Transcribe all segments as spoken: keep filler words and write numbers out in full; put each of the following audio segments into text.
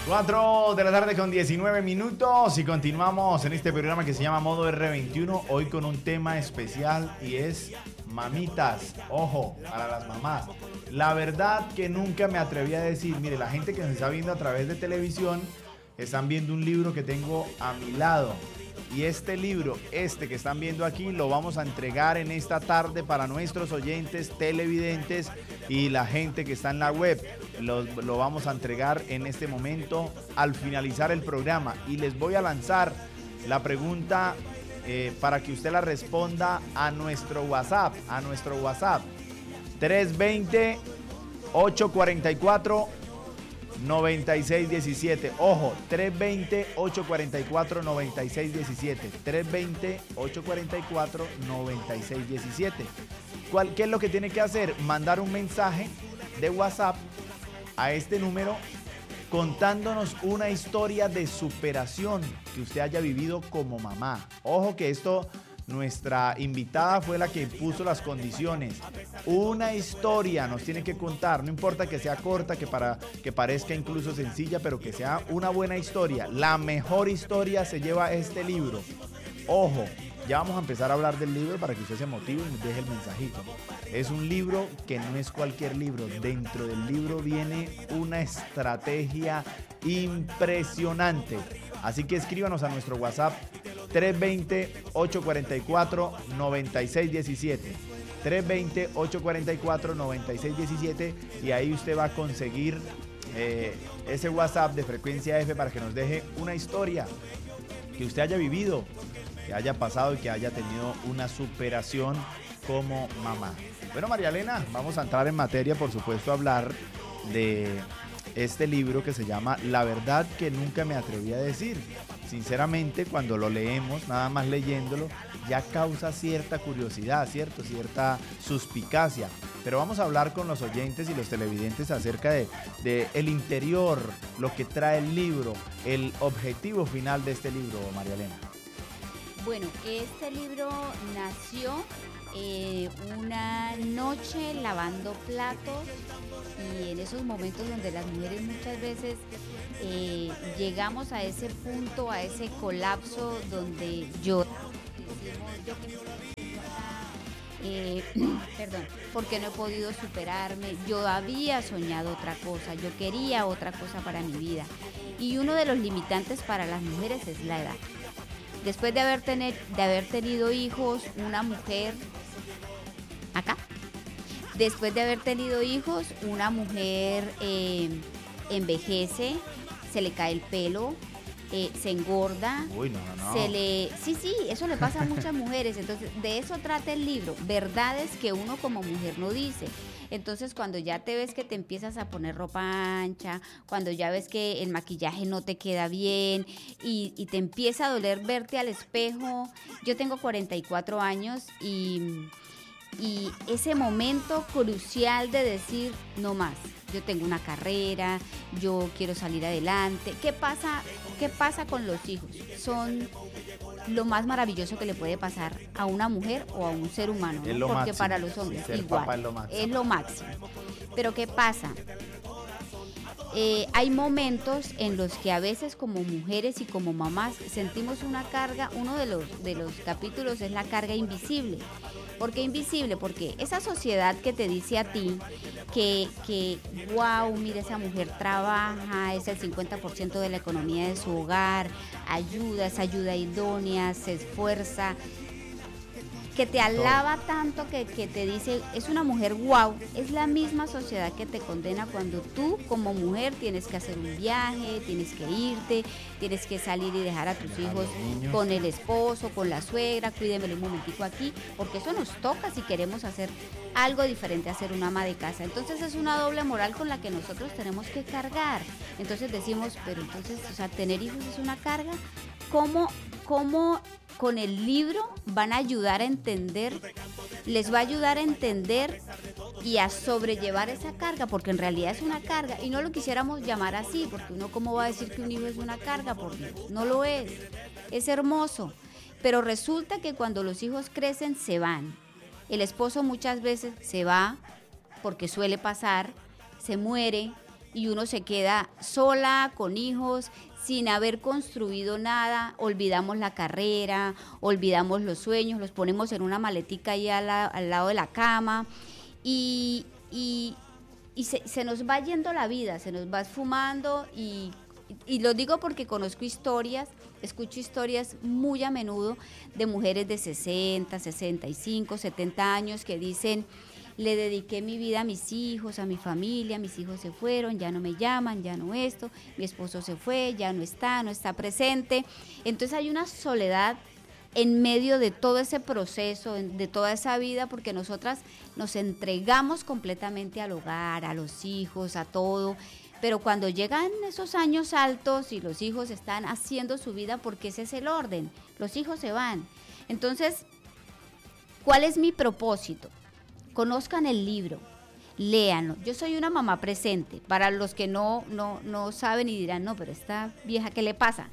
cuatro de la tarde con diecinueve minutos y continuamos en este programa que se llama Modo erre veintiuno, hoy con un tema especial y es mamitas, ojo, para las mamás. La verdad que nunca me atreví a decir, mire, la gente que nos está viendo a través de televisión, están viendo un libro que tengo a mi lado. Y este libro, este que están viendo aquí, lo vamos a entregar en esta tarde para nuestros oyentes, televidentes y la gente que está en la web. Lo, lo vamos a entregar en este momento al finalizar el programa. Y les voy a lanzar la pregunta eh, para que usted la responda a nuestro WhatsApp, a nuestro WhatsApp. tres dos cero, ocho cuatro cuatro, nueve seis uno siete. Ojo, tres dos cero, ocho cuatro cuatro, nueve seis uno siete. tres dos cero, ocho cuatro cuatro, nueve seis uno siete. ¿Cuál, ¿Qué es lo que tiene que hacer? Mandar un mensaje de WhatsApp a este número contándonos una historia de superación que usted haya vivido como mamá. Ojo que esto... Nuestra invitada fue la que puso las condiciones. Una historia nos tiene que contar, no importa que sea corta, que, para, que parezca incluso sencilla, pero que sea una buena historia. La mejor historia se lleva este libro. Ojo, ya vamos a empezar a hablar del libro para que usted se motive y nos deje el mensajito. Es un libro que no es cualquier libro. Dentro del libro viene una estrategia impresionante. Así que escríbanos a nuestro WhatsApp tres dos cero, ocho cuatro cuatro, nueve seis uno siete. tres dos cero, ocho cuatro cuatro, nueve seis uno siete y ahí usted va a conseguir eh, ese WhatsApp de Frecuencia F para que nos deje una historia que usted haya vivido, que haya pasado y que haya tenido una superación como mamá. Bueno, María Elena, vamos a entrar en materia, por supuesto, a hablar de este libro que se llama La verdad que nunca me atreví a decir. Sinceramente, cuando lo leemos, nada más leyéndolo, ya causa cierta curiosidad, ¿cierto? Cierta suspicacia. Pero vamos a hablar con los oyentes y los televidentes acerca de, de el interior, lo que trae el libro, el objetivo final de este libro, María Elena. Bueno, este libro nació eh, una noche lavando platos y en esos momentos donde las mujeres muchas veces eh, llegamos a ese punto, a ese colapso donde yo, eh, perdón, porque no he podido superarme, yo había soñado otra cosa, yo quería otra cosa para mi vida y uno de los limitantes para las mujeres es la edad. Después de haber, tener, de haber tenido hijos, una mujer, acá, después de haber tenido hijos, una mujer eh, envejece, se le cae el pelo, eh, se engorda, Uy, no, no, no. se le... Sí, sí, eso le pasa a muchas mujeres, entonces de eso trata el libro, verdades que uno como mujer no dice. Entonces cuando ya te ves que te empiezas a poner ropa ancha, cuando ya ves que el maquillaje no te queda bien y, y te empieza a doler verte al espejo. Yo tengo cuarenta y cuatro años y, y ese momento crucial de decir no más, yo tengo una carrera, yo quiero salir adelante. ¿Qué pasa, qué pasa con los hijos? Son lo más maravilloso que le puede pasar a una mujer o a un ser humano, ¿no? Es lo Porque máximo. para los hombres Sí, ser igual papá es lo máximo. es lo máximo. Pero ¿qué pasa? Eh, hay momentos en los que a veces como mujeres y como mamás sentimos una carga. Uno de los, de los capítulos es la carga invisible. ¿Por qué invisible? Porque esa sociedad que te dice a ti que, que wow, mira, esa mujer trabaja, es el cincuenta por ciento de la economía de su hogar, ayuda, es ayuda idónea, se esfuerza, que te alaba tanto, que, que te dice, es una mujer wow, es la misma sociedad que te condena cuando tú como mujer tienes que hacer un viaje, tienes que irte, tienes que salir y dejar a tus hijos con el esposo, con la suegra, cuídemelo un momentico aquí, porque eso nos toca si queremos hacer algo diferente a ser una ama de casa. Entonces es una doble moral con la que nosotros tenemos que cargar. Entonces decimos, pero entonces, o sea, tener hijos es una carga. ¿Cómo, cómo con el libro van a ayudar a entender, les va a ayudar a entender y a sobrellevar esa carga? Porque en realidad es una carga y no lo quisiéramos llamar así, porque uno cómo va a decir que un hijo es una carga, por Dios, no lo es, es hermoso, pero resulta que cuando los hijos crecen se van, el esposo muchas veces se va, porque suele pasar, se muere, y uno se queda sola, con hijos, sin haber construido nada, olvidamos la carrera, olvidamos los sueños, los ponemos en una maletica ahí al, al lado de la cama y, y, y se, se nos va yendo la vida, se nos va esfumando y, y lo digo porque conozco historias, escucho historias muy a menudo de mujeres de sesenta, sesenta y cinco, setenta años que dicen: le dediqué mi vida a mis hijos, a mi familia, mis hijos se fueron, ya no me llaman, ya no esto, mi esposo se fue, ya no está, no está presente. Entonces hay una soledad en medio de todo ese proceso, de toda esa vida, porque nosotras nos entregamos completamente al hogar, a los hijos, a todo, pero cuando llegan esos años altos y los hijos están haciendo su vida, porque ese es el orden, los hijos se van. Entonces, ¿cuál es mi propósito? Conozcan el libro, léanlo. Yo soy una mamá presente, para los que no, no, no saben y dirán, no, pero esta vieja, ¿qué le pasa?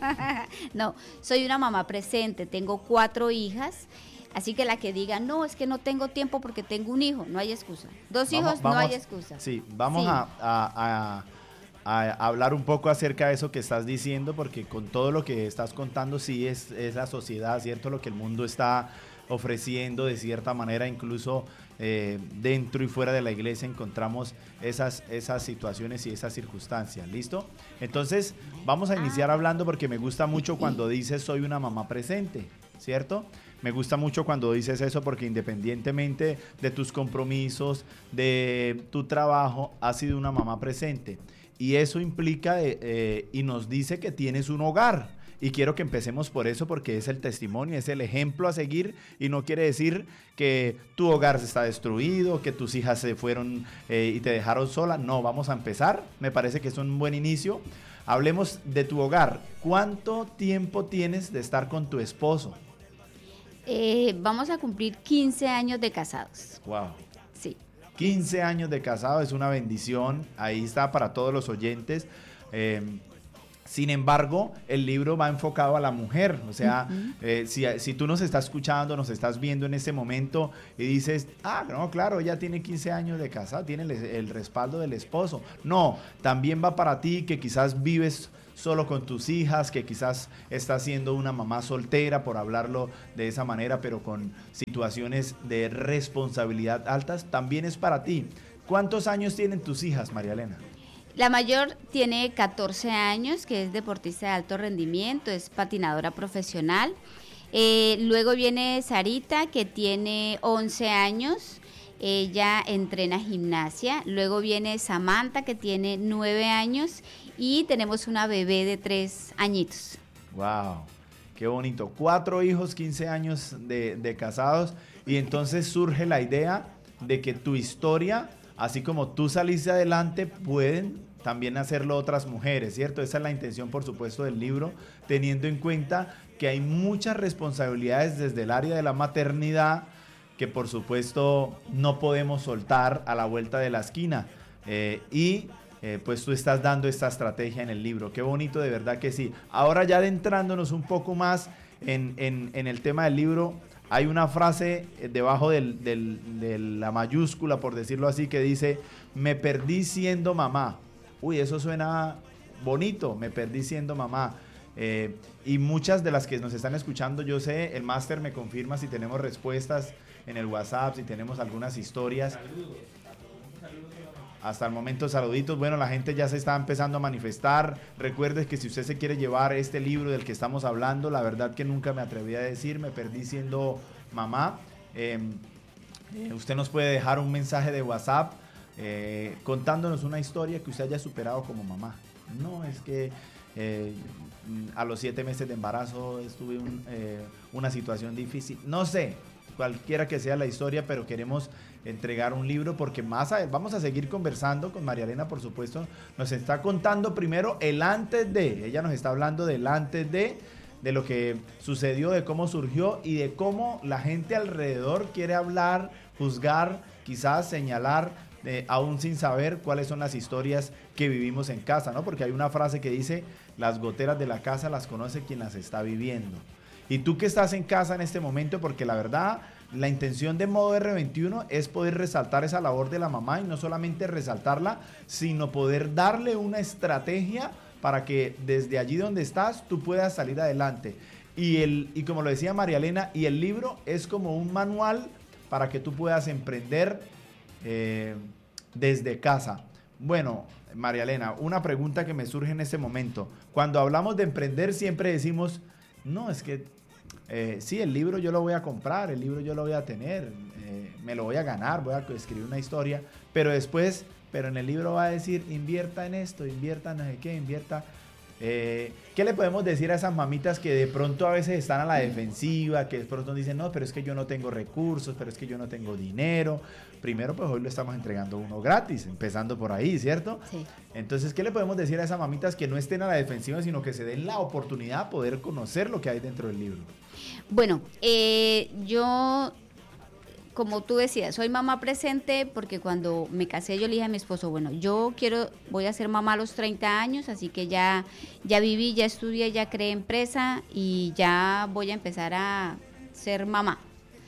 No, soy una mamá presente, tengo cuatro hijas, así que la que diga, no, es que no tengo tiempo porque tengo un hijo, no hay excusa. Dos hijos, vamos, vamos, no hay excusa. Sí, vamos Sí. A, a, a, a hablar un poco acerca de eso que estás diciendo, porque con todo lo que estás contando, sí es, es la sociedad, ¿cierto? Lo que el mundo está ofreciendo de cierta manera, incluso eh, dentro y fuera de la iglesia encontramos esas, esas situaciones y esas circunstancias, ¿listo? Entonces vamos a iniciar hablando, porque me gusta mucho cuando dices soy una mamá presente, ¿cierto? Me gusta mucho cuando dices eso, porque independientemente de tus compromisos, de tu trabajo, has sido una mamá presente, y eso implica de, eh, y nos dice que tienes un hogar. Y quiero que empecemos por eso, porque es el testimonio, es el ejemplo a seguir, y no quiere decir que tu hogar está destruido, que tus hijas se fueron eh, y te dejaron sola. No, vamos a empezar. Me parece que es un buen inicio. Hablemos de tu hogar. ¿Cuánto tiempo tienes de estar con tu esposo? Eh, vamos a cumplir quince años de casados. Wow. Sí. quince años de casado es una bendición. Ahí está para todos los oyentes. Eh, Sin embargo, el libro va enfocado a la mujer, o sea, uh-huh. eh, si, si tú nos estás escuchando, nos estás viendo en este momento y dices, ah, no, claro, ella tiene quince años de casada, tiene el, el respaldo del esposo. No, también va para ti que quizás vives solo con tus hijas, que quizás estás siendo una mamá soltera, por hablarlo de esa manera, pero con situaciones de responsabilidad altas, también es para ti. ¿Cuántos años tienen tus hijas, María Elena? La mayor tiene catorce años, que es deportista de alto rendimiento, es patinadora profesional. Eh, luego viene Sarita, que tiene once años, ella entrena gimnasia. Luego viene Samantha, que tiene nueve años, y tenemos una bebé de tres añitos. ¡Wow! ¡Qué bonito! Cuatro hijos, quince años de, de casados, y entonces surge la idea de que tu historia, así como tú saliste adelante, pueden también hacerlo otras mujeres, ¿cierto? Esa es la intención, por supuesto, del libro, teniendo en cuenta que hay muchas responsabilidades desde el área de la maternidad que, por supuesto, no podemos soltar a la vuelta de la esquina. Eh, y eh, pues tú estás dando esta estrategia en el libro. Qué bonito, de verdad que sí. Ahora ya adentrándonos un poco más en, en, en el tema del libro, hay una frase debajo del, del, de la mayúscula, por decirlo así, que dice, me perdí siendo mamá. Uy, eso suena bonito, me perdí siendo mamá. Eh, y muchas de las que nos están escuchando, yo sé, el máster me confirma si tenemos respuestas en el WhatsApp, si tenemos algunas historias. Saludos. Hasta el momento, saluditos. Bueno, la gente ya se está empezando a manifestar. Recuerde que si usted se quiere llevar este libro del que estamos hablando, la verdad que nunca me atreví a decir, me perdí siendo mamá. Eh, eh, usted nos puede dejar un mensaje de WhatsApp eh, contándonos una historia que usted haya superado como mamá. No, es que eh, a los siete meses de embarazo estuve en eh, una situación difícil. No sé, cualquiera que sea la historia, pero queremos entregar un libro porque más a, vamos a seguir conversando con María Elena, por supuesto. Nos está contando primero el antes de, ella nos está hablando del antes de, de lo que sucedió, de cómo surgió y de cómo la gente alrededor quiere hablar, juzgar, quizás señalar, eh, aún sin saber cuáles son las historias que vivimos en casa, ¿no? Porque hay una frase que dice, las goteras de la casa las conoce quien las está viviendo. Y tú que estás en casa en este momento, porque la verdad, la intención de Modo erre veintiuno es poder resaltar esa labor de la mamá y no solamente resaltarla, sino poder darle una estrategia para que desde allí donde estás tú puedas salir adelante. Y, el, y como lo decía María Elena, y el libro es como un manual para que tú puedas emprender eh, desde casa. Bueno, María Elena, una pregunta que me surge en este momento. Cuando hablamos de emprender siempre decimos, no, es que eh, sí, el libro yo lo voy a comprar, el libro yo lo voy a tener, eh, me lo voy a ganar, voy a escribir una historia, pero después, pero en el libro va a decir, invierta en esto, invierta en no sé qué, invierta... Eh, ¿Qué le podemos decir a esas mamitas que de pronto a veces están a la defensiva, que de pronto dicen, no, pero es que yo no tengo recursos, pero es que yo no tengo dinero? Primero, pues hoy lo estamos entregando uno gratis, empezando por ahí, ¿cierto? Sí. Entonces, ¿qué le podemos decir a esas mamitas que no estén a la defensiva, sino que se den la oportunidad de poder conocer lo que hay dentro del libro? Bueno, eh, yo... como tú decías, soy mamá presente porque cuando me casé yo le dije a mi esposo, bueno, yo quiero, voy a ser mamá a los treinta años, así que ya, ya viví, ya estudié, ya creé empresa y ya voy a empezar a ser mamá.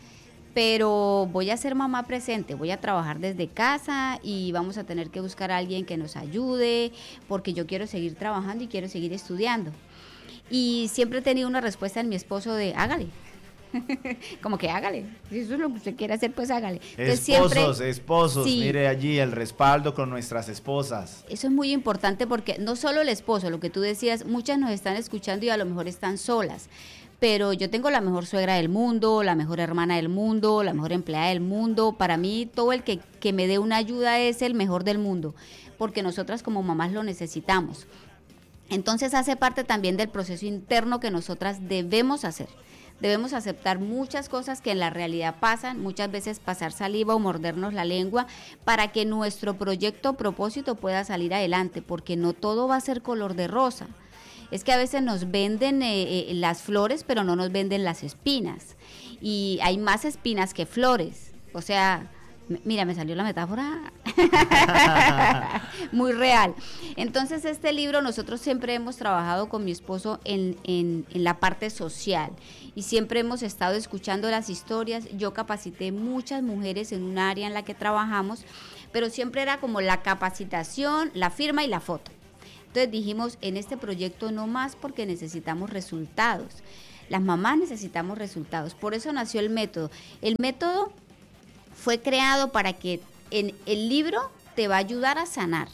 Pero voy a ser mamá presente, voy a trabajar desde casa y vamos a tener que buscar a alguien que nos ayude porque yo quiero seguir trabajando y quiero seguir estudiando. Y siempre he tenido una respuesta en mi esposo de, hágale. Como que hágale, si eso es lo que usted quiere hacer, pues hágale. Entonces, esposos, siempre, esposos, sí, mire allí el respaldo con nuestras esposas. Eso es muy importante porque no solo el esposo, lo que tú decías, muchas nos están escuchando y a lo mejor están solas, pero yo tengo la mejor suegra del mundo, la mejor hermana del mundo, la mejor empleada del mundo. Para mí todo el que, que me dé una ayuda es el mejor del mundo, porque nosotras como mamás lo necesitamos. Entonces hace parte también del proceso interno que nosotras debemos hacer. Debemos aceptar muchas cosas que en la realidad pasan, muchas veces pasar saliva o mordernos la lengua para que nuestro proyecto o propósito pueda salir adelante, porque no todo va a ser color de rosa. Es que a veces nos venden eh, eh, las flores, pero no nos venden las espinas. Y hay más espinas que flores. O sea, m- mira, me salió la metáfora muy real. Entonces, este libro nosotros siempre hemos trabajado con mi esposo en, en, en la parte social. Y siempre hemos estado escuchando las historias. Yo capacité muchas mujeres en un área en la que trabajamos, pero siempre era como la capacitación, la firma y la foto. Entonces dijimos, en este proyecto no más porque necesitamos resultados. Las mamás necesitamos resultados. Por eso nació el método. El método fue creado para que en el libro te va a ayudar a sanar.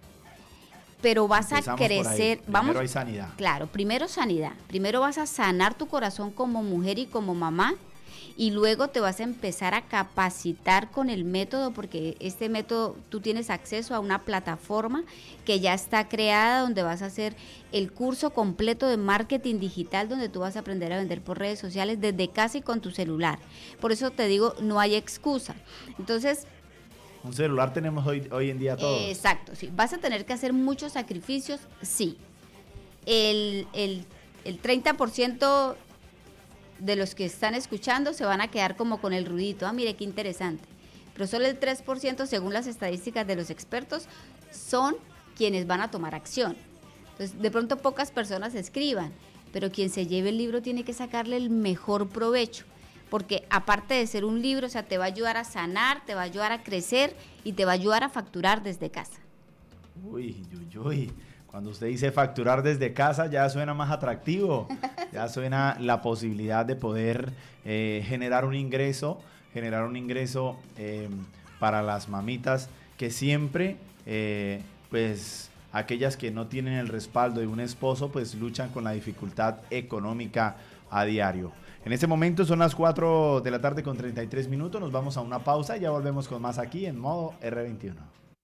Pero vas Empezamos a crecer, por ahí. vamos, Primero hay sanidad. Claro, primero sanidad, primero vas a sanar tu corazón como mujer y como mamá y luego te vas a empezar a capacitar con el método porque este método tú tienes acceso a una plataforma que ya está creada donde vas a hacer el curso completo de marketing digital donde tú vas a aprender a vender por redes sociales desde casa y con tu celular. Por eso te digo, no hay excusa. Entonces, un celular tenemos hoy, hoy en día todos. Exacto, sí. ¿Vas a tener que hacer muchos sacrificios? Sí. El, el, el treinta por ciento de los que están escuchando se van a quedar como con el ruidito. Ah, mire, qué interesante. Pero solo el tres por ciento, según las estadísticas de los expertos, son quienes van a tomar acción. Entonces, de pronto pocas personas escriban, pero quien se lleve el libro tiene que sacarle el mejor provecho. Porque aparte de ser un libro, o sea, te va a ayudar a sanar, te va a ayudar a crecer y te va a ayudar a facturar desde casa. Uy, uy, uy. Cuando usted dice facturar desde casa ya suena más atractivo, ya suena la posibilidad de poder eh, generar un ingreso, generar un ingreso eh, para las mamitas que siempre, eh, pues aquellas que no tienen el respaldo de un esposo, pues luchan con la dificultad económica a diario. En este momento son las cuatro de la tarde con treinta y tres minutos, nos vamos a una pausa y ya volvemos con más aquí en Modo erre veintiuno.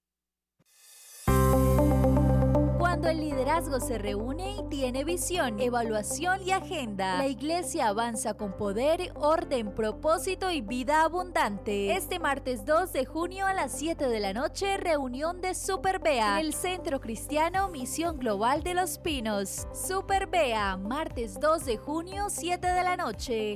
Cuando el liderazgo se reúne y tiene visión, evaluación y agenda, la iglesia avanza con poder, orden, propósito y vida abundante. Este martes dos de junio a las siete de la noche, reunión de Super Bea en el Centro Cristiano Misión Global de Los Pinos. Super Bea, martes dos de junio, siete de la noche.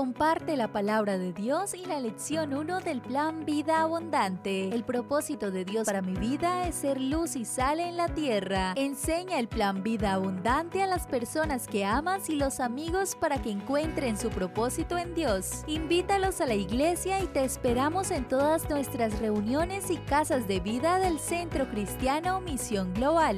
Comparte la palabra de Dios y la lección uno del plan Vida Abundante. El propósito de Dios para mi vida es ser luz y sal en la tierra. Enseña el plan Vida Abundante a las personas que amas y los amigos para que encuentren su propósito en Dios. Invítalos a la iglesia y te esperamos en todas nuestras reuniones y casas de vida del Centro Cristiano Misión Global.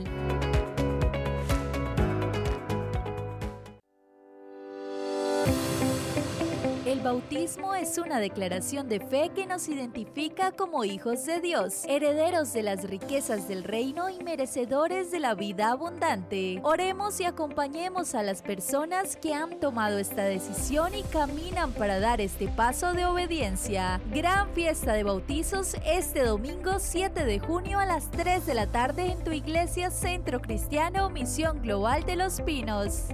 El bautismo es una declaración de fe que nos identifica como hijos de Dios, herederos de las riquezas del reino y merecedores de la vida abundante. Oremos y acompañemos a las personas que han tomado esta decisión y caminan para dar este paso de obediencia. Gran fiesta de bautizos este domingo siete de junio a las tres de la tarde en tu iglesia Centro Cristiano Misión Global de Los Pinos.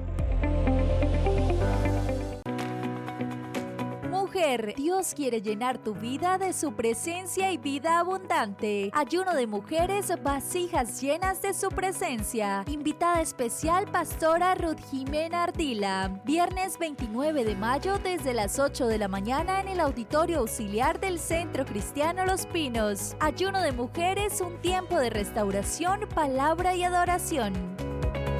Mujer, Dios quiere llenar tu vida de su presencia y vida abundante. Ayuno de mujeres, vasijas llenas de su presencia. Invitada especial, Pastora Ruth Jimena Ardila. Viernes veintinueve de mayo desde las ocho de la mañana en el Auditorio Auxiliar del Centro Cristiano Los Pinos. Ayuno de mujeres, un tiempo de restauración, palabra y adoración.